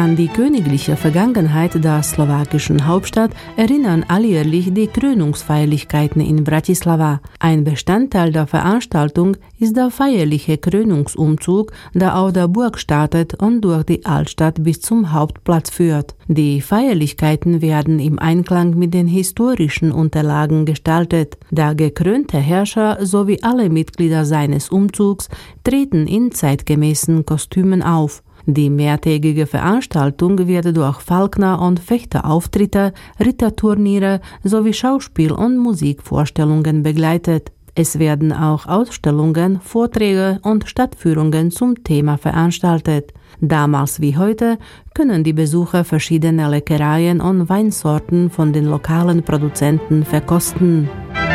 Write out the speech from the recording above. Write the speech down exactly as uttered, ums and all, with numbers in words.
An die königliche Vergangenheit der slowakischen Hauptstadt erinnern alljährlich die Krönungsfeierlichkeiten in Bratislava. Ein Bestandteil der Veranstaltung ist der feierliche Krönungsumzug, der auf der Burg startet und durch die Altstadt bis zum Hauptplatz führt. Die Feierlichkeiten werden im Einklang mit den historischen Unterlagen gestaltet. Der gekrönte Herrscher sowie alle Mitglieder seines Umzugs treten in zeitgemäßen Kostümen auf. Die mehrtägige Veranstaltung wird durch Falkner- und Fechterauftritte, Ritterturniere sowie Schauspiel- und Musikvorstellungen begleitet. Es werden auch Ausstellungen, Vorträge und Stadtführungen zum Thema veranstaltet. Damals wie heute können die Besucher verschiedene Leckereien und Weinsorten von den lokalen Produzenten verkosten.